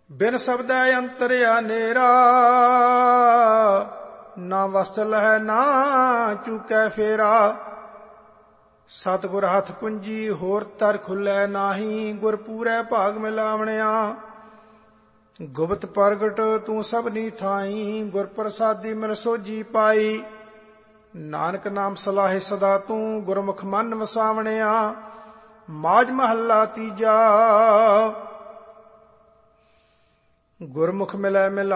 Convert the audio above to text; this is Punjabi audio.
ਬਿਨ ਸਬਦੈ ਅੰਤਰਿਆ ਨੇਰਾ, ਨਾ ਵਸਤ ਲਹੈ ਨਾ ਚੂਕੈ ਫੇਰਾ। ਸਤਿਗੁਰ ਹੱਥ ਕੁੰਜੀ ਹੋਰ ਤਰ ਖੁੱਲੈ ਨਾਹੀ, ਗੁਰ ਪੂਰੈ ਭਾਗ ਮਿਲਾਵਣਿਆ। ਗੁਪਤ ਪ੍ਰਗਟ ਤੂੰ ਸਭਨੀ ਥਾਈ, ਗੁਰ ਪ੍ਰਸਾਦੀ ਮਿਲ ਸੋਝੀ ਪਾਈ। ਨਾਨਕ ਨਾਮ ਸਲਾਹੇ ਸਦਾ ਤੂੰ, ਗੁਰਮੁਖ ਮਨ ਵਸਾਵਣਿਆ। ਮਾਝ ਮਹੱਲਾ ਤੀਜਾ। ਗੁਰਮੁਖ ਮਿਲੈ ਮਿਲਾ